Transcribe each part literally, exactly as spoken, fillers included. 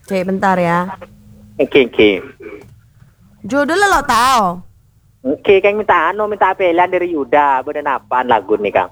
Cek bentar ya. Oke, oke. Judulnya lo tahu? Oke, Kang minta anu, minta apelan dari Yuda. Bener apaan lagu nih, Kang?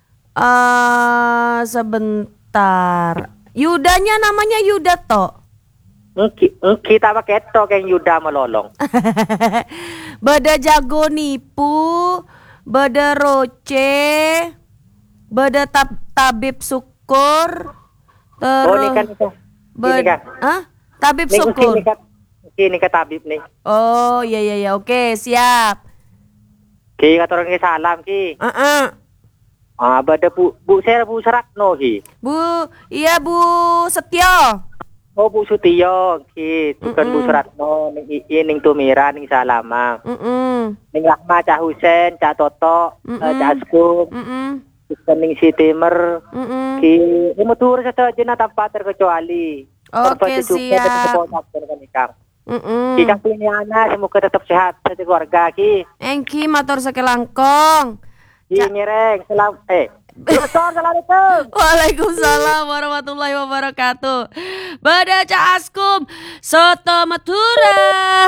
Eh, sebentar. Yudanya namanya Yuda toh. Oke, oke, kita pakai to Kang Yuda melolong. Beda jago nipu, beda roce, beda tab tabib syukur, terus Oh, ini kan, ini kan. Ini kan. Hah? Tabib Nih, syukur. Ini kan, ini kan tabib nih. Oh, iya iya iya, oke, siap. Ki kata orang ini salam ki. Heeh. Ah, bada bu bu saya bu Seratno ki. Bu, iya Bu Setio. Oh, Bu Sutio ki, bukan Bu Mm-mm. Seratno ning i ning Tumira ning Salama. Mm-mm. Ning Rahma Cah Husen, Cah Toto, Mm-mm. eh, Cah Askum, Mm-mm. bukan ning si Timer. Mm-mm. Ki, ini tur saja jenah tanpa terkecuali. Oke, Terus juga tetap siap. kontak dengan Kang. Mm-mm. Ki Kang Piniana semoga tetap sehat satu keluarga ki. Engki matur sekelangkong. Ki ngereng selam eh. Assalamualaikum. Waalaikumsalam warahmatullahi wabarakatuh. Badaca Askum Soto Madura.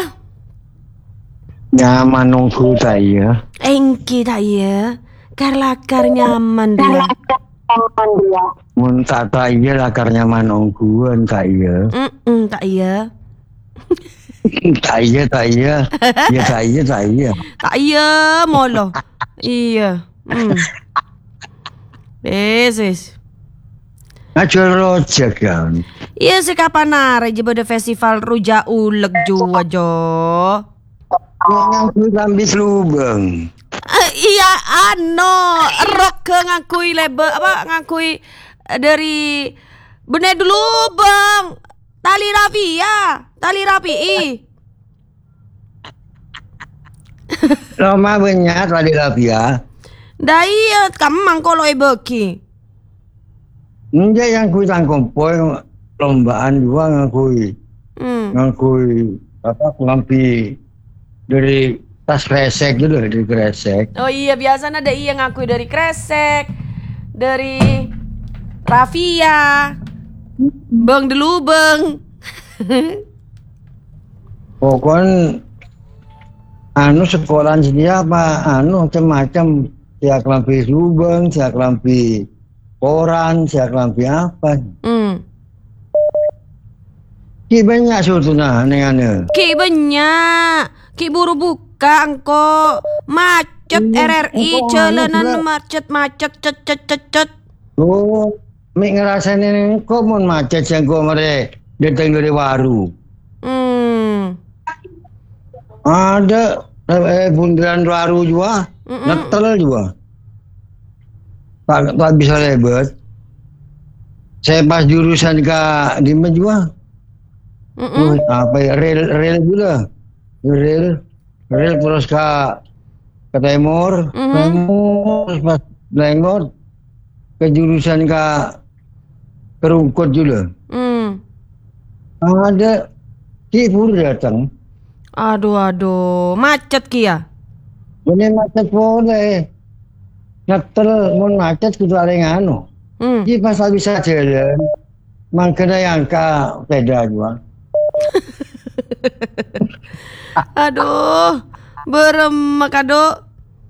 Nyaman nunggu saya. Engki tak ya. Karlakar nyaman dia. Mun tak iya lakar nyaman nungguan tak iya. Mm tak iya. Tak iya tak iya. Ya tak iya tak iya. Tak iya molo. Iya. Hmm. Besis. Ngajur rojak kan. Iya sih kapan nare je pada festival rujak uleg jua jo. Nganggu tambis lubang. Eh, iya ano rok ke ngakui lebe apa ngakui eh, dari bener dulu bang tali rapi ya tali rapi i Lama banyak tadi lapia. dah iya kamang kalau ebeki Enggak yang kui tanggung poin lombaan juga ngakui. hmm. Ngakui apa ngampi dari tas kresek gitu dari kresek. Oh iya biasanya ada iya ngakui dari kresek dari rafia bang dulu bang Pokoknya anu sekolahan dia apa anu macam-macam siak lampi lubang, siak lampi koran, siak lampi apa. hmm. Ki banyak sebetulnya nengane. Ki banyak Ki buru buka engko macet Iya, R R I engko jalanan anu juga. macet macet cet cet cet cet Oh, mik ngerasain ini kok mun macet yang gua mere datang dari waru. hmm. Ada eh bundaran waru juga, Mm-mm. netel juga. Tak tak bisa lebet. Saya pas jurusan ke Dima juga. Mm-mm. Oh, apa ya rel rel juga. Rel rel terus ke ke timur, Mhm. timur terus pas lenggot ke jurusan ke Kerungkut juga. Hmm. Ada kipur datang. Aduh aduh macet Ki ya. Ini macet boleh. Ngetel mun macet kudu ada yang anu. Hmm. Ki pas bisa jalan. Mangkena yang ke peda juga. Aduh beremek aduh.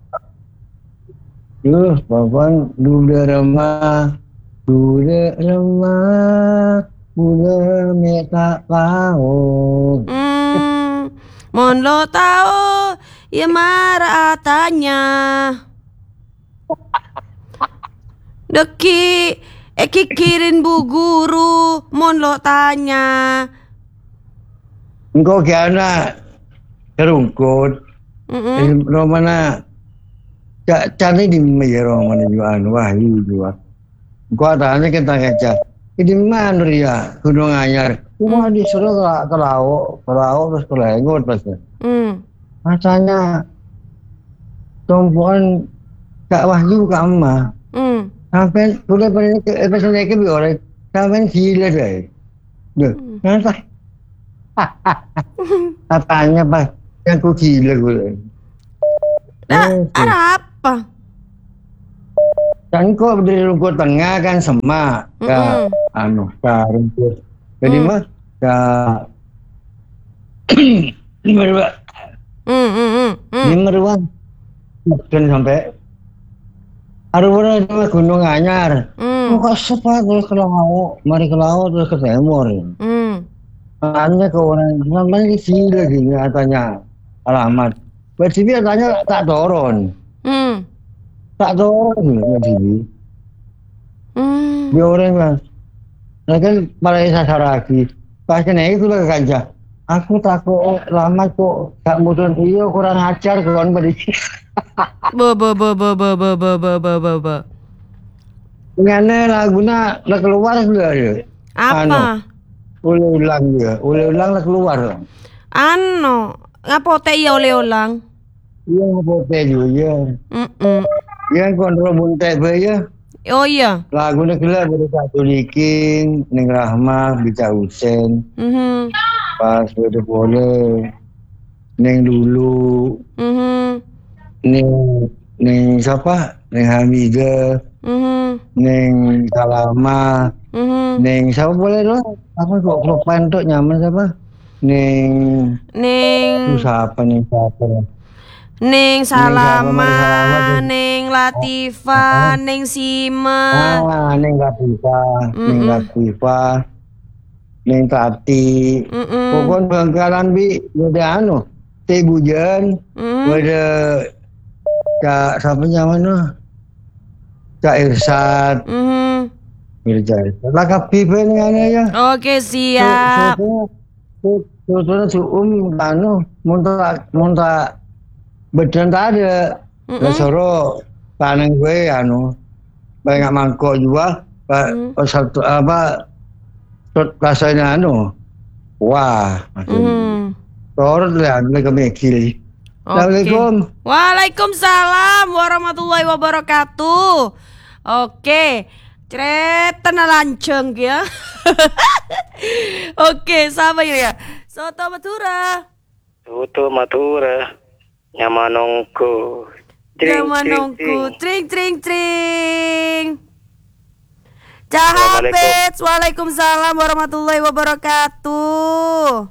Duh, bapak duda remah, duda remah, duda meta tahu. Hmm. Mon lo tahu ya marah tanya. Deki Eki kirin bu guru mon lo tanya. Engkau kiana kerungkut, Mm-mm. eh, romana cak cari di mana romana juga anu wahyu juga. Engkau tanya kita ngaca, di mana ya Gunung Anyar? Cuma disuruh ke ke laut, ke laut terus ke Lenggot pasti. Hmm. Rasanya tumpuan Kak Wahyu Kak Emak. Hmm. Sampai sudah pernah ke episode ke biore, sampai gila deh. Duh, nanti katanya pas yang ku gila gue. Nah, Eh, ada apa? kan kok dari rumput tengah kan semak ke Mm-mm. anu ke rumput. Jadi Mm. mah Ya lima ribu, Hmm, hmm, hmm, hmm. lima ribuan. Dan sampai Arwara itu Gunung Anyar. Hmm. Kok sepat terus ke laut, mari ke laut terus ke timur. Hmm. Tanya ke orang, namanya sih lagi tanya alamat. Berarti tanya tak turun, Hmm. tak turun berarti. Hmm. Dia orang mas, nah kan malah sasar lagi. Pas kena itu lagi kanca. Aku takut lama kok gak mudun iyo kurang ajar kawan berarti. Be be be be be be be be be be be. Ngene laguna lah keluar sudah ya. Apa? Ule ulang dia, ule ulang lah keluar. Ano? Ngapote iya oleh ulang? Iya ngapote juga. Mm-mm. Iya kontrol buntek ya. Oh iya. Laguna kira ada satu liking, Neng Rahmah, Bica Husen, Mhm. pas udah boleh, Neng dulu, Mhm. Neng Neng siapa? Neng Hamida, Mhm. Neng Salama, Mhm. Neng siapa boleh loh? Apa kok propan tuh nyaman siapa? Neng Neng susah apa nih siapa? Neng Neng siapa? Mari Salama Salama, tuh. Neng Ah, Latifah, Neng Sima. ah, Neng Latifa, Neng Mm-mm. Latifa, Neng Tati. Mm-mm. Pokoknya bangkalan bi, ada anu, teh bujan, Mm-mm. ada Kak siapa namanya? Kak Irsad, Mhm. Mirza Irsad. Lah kapi pengennya ya. Oke, So, siap. so, so, so, so, um, anu, muntah, muntah, badan tak ada. Lah Mm-mm. soro, panen gue anu, banyak mangkok juga, Mm. pak satu apa, rasanya anu, wah, maksudnya. Mhm. Torot lah, mereka mikir. Oke. Assalamualaikum. Waalaikumsalam warahmatullahi wabarakatuh. Oke. Cerita lanceng ya. Oke, sama ya. Soto Madura. Soto Madura, nyamanongku. Jamanongku. Tring tring tring. Assalamualaikum. Cahapet. Waalaikumsalam warahmatullahi wabarakatuh.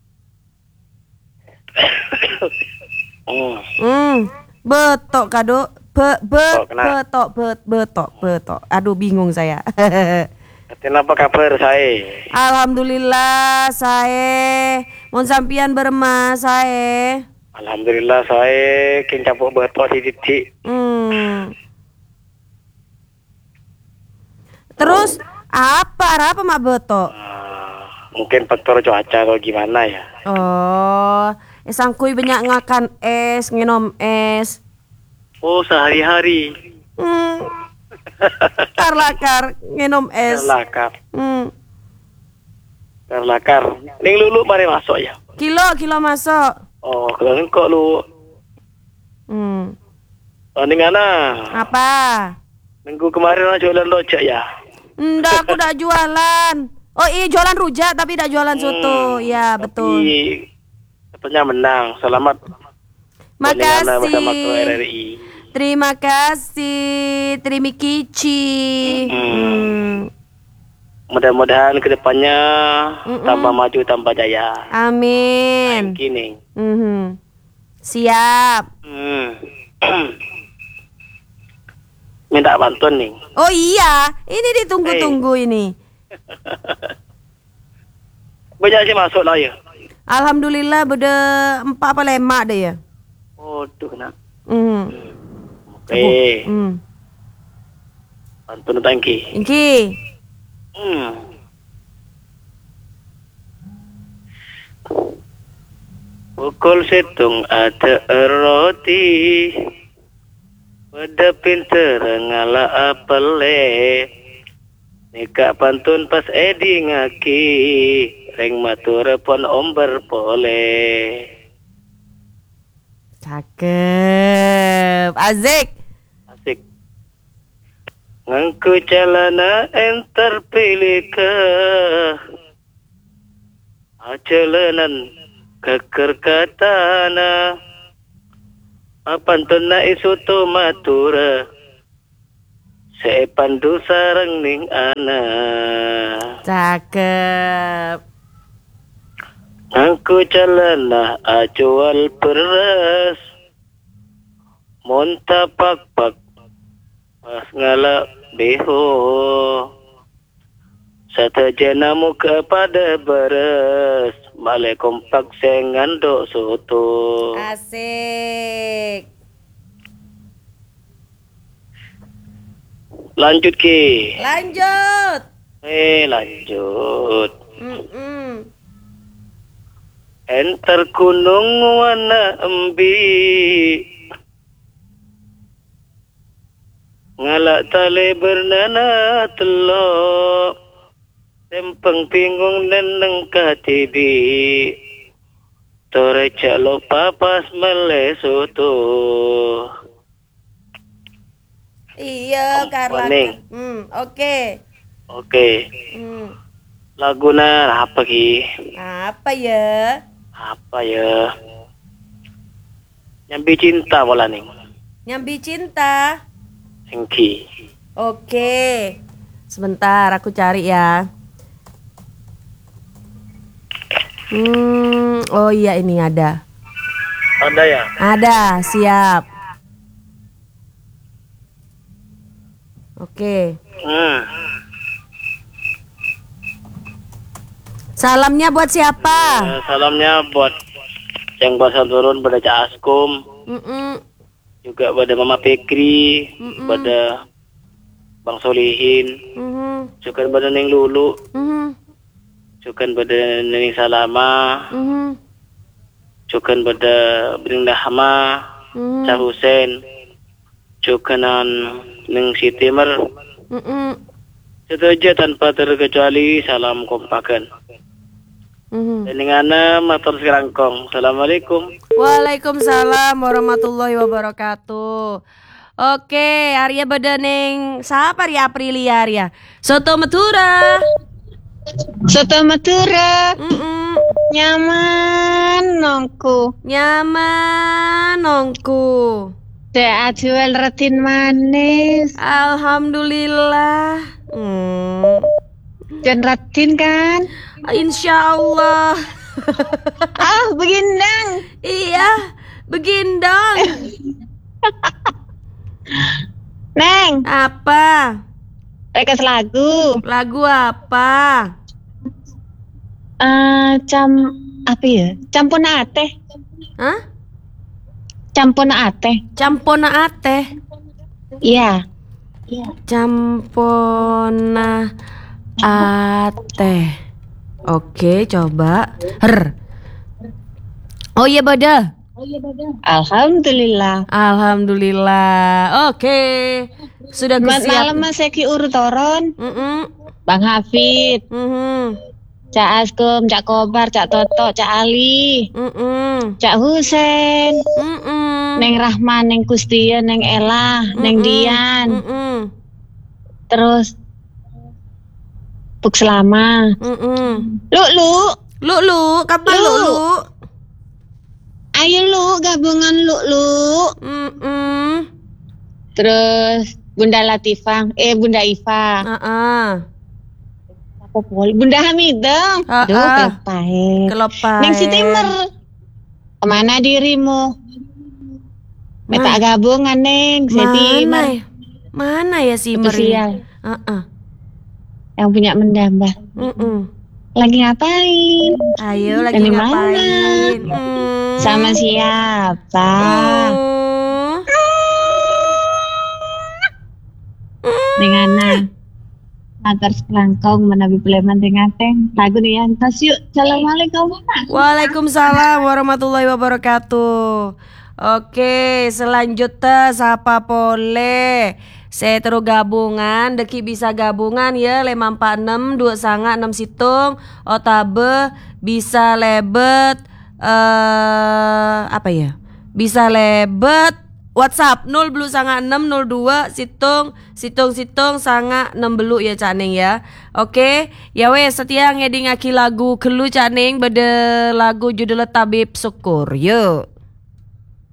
Hmm. Hmm, betok kado, be, be, Betok, kena. betok, bet, betok, betok. Aduh, bingung saya. Kenapa kabar saya? Alhamdulillah, saya mon sampian berma saya. Alhamdulillah saya kincapuk betok di titik. Hmm. Terus apa apa mak betok? Ah, mungkin faktor cuaca atau gimana ya? Oh, sangkui banyak ngakan es, nginom es. Oh sehari-hari. Hmm. Karlakar nginom es. Terlakar, Hmm. terlakar. Ning lulu mari masuk ya. Kilo kilo masuk. Oh kalau kok lu, Hmm. oh, ning ana. Apa? Minggu kemarin aja jualan rojak ya. Ndak, aku dak jualan. Oh iya jualan rujak tapi dak jualan soto. Ya betul. Tapi katanya menang. Selamat. Pertandingan bersama ke R R Makasih. I. Terima kasih. Terima kici. Hmm. Mudah-mudahan kedepannya Mm-mm. tambah maju, tambah jaya. Amin. Gini. Mhm. Siap. Hmm. Minta bantuan nih. Oh iya, ini ditunggu-tunggu ini. Banyak sih masuk lah ya. Alhamdulillah beda empat apa lima deh ya. Oh, tuh kena. Mhm. Oke. Hmm. Bantuan tangki. Iki. Hmm. Pukul setung ada roti. Pada pinter ngala apele. Nikah pantun pas edi ngaki. Reng matur pon omber pole. Cakep. Azik. Asik. Ngangku celana enter pilih ke. Acelenan keker katana. Apantun na isuto matura. Sepandu sarang ning ana. Cakep. Angku calana acual peras monta pak pak pas ngala beho satajana muka pada beres male kompak sengan dok soto. Asik. Lanjut ki. Lanjut. Eh lanjut. Mm-mm. Enter gunung wana embi ngalak tale bernana telok tempeng pingung neneng katibi tore calo papas mele soto. Iya, Karla. Morning. Hmm, oke. Oke, Hmm. laguna apa ki? Apa ya? Apa ya? Nyambi cinta wala ning. Nyambi cinta. Engki. Oke. Sebentar aku cari ya. Hmm, oh iya ini ada. Ada ya? Ada, siap. Oke. Hmm. Salamnya buat siapa? Eh, salamnya buat yang bahasa turun pada Cak Askum, Mm-mm. juga pada Mama Pekri, Mm-mm. pada Bang Solihin, Mhm. juga pada Neng Lulu, Mhm. juga pada Neng Salama, Mhm. juga pada Bring Dahma, Mhm. Cak Husen, juga nan Neng Sitimer. Mhm. Itu aja tanpa terkecuali salam kompakan. Mhm. Dan dengan matur serangkong. Assalamualaikum. Waalaikumsalam warahmatullahi wabarakatuh. Oke, Arya Bedeneng, siapa Arya Aprilia Arya? Soto Madura. Soto Madura Mm-mm. nyaman nongku. Nyaman nongku. Dek jual retin manis. Alhamdulillah. Hmm. Dan retin kan? Insya Allah. Ah, begindang. Iya, begindong. Neng, Apa? rekas lagu. Lagu apa? Eh, cam apa ya? Campur ate. Hah? Campur ate. Campona ate. Iya. Campona ate. Oke, coba. Her. Oh iya Bada. Alhamdulillah. Alhamdulillah. Oke. Sudah Mat siap. malam Mas Eki Urutoron, Mm-mm. Bang Hafid, Mhm. Cak Askum, Cak Kobar, Cak Toto, Cak Ali, Mm-mm. Cak Husen, Mm-mm. Neng Rahman, Neng Kustia, Neng Ella, Neng Mm-mm. Dian, Mm-mm. terus Puk Selama. Mm-mm. Lu, lu, Lu lu, kapan lu Lu. lu? ayo lu gabungan lu, lu. Mm-mm. Terus Bunda Latifah, eh Bunda Iva, Heeh. apa poli? Bunda Hamidah. Ah, Aduh, ah. kelepahit. Kelopai. Neng Sitimer, kemana dirimu? Minta Ma- gabungan, Neng. Mana Sitimer. ya? Mana ya si Meri? Spesial. Heeh. Yang punya mendambah. Mm-mm. Lagi ngapain? Ayo lagi Dari ngapain? mana? Hmm. Sama siapa? Hmm. Dengan agar sekelangkong menabi peleman dengan teng. Lagu nih yang tas yuk. Assalamualaikum. Waalaikumsalam warahmatullahi wabarakatuh. Oke, selanjutnya siapa boleh? Saya terus gabungan, deki bisa gabungan ya lima empat enam dua sanga enam situng otabe bisa lebet eh apa ya? Bisa lebet WhatsApp nol belu sanga enam nol dua situng situng situng sanga enam belu ya Caning ya. Oke, ya wes setia ngeding aki lagu kelu Caning bede lagu judulnya Tabib Syukur. Yuk.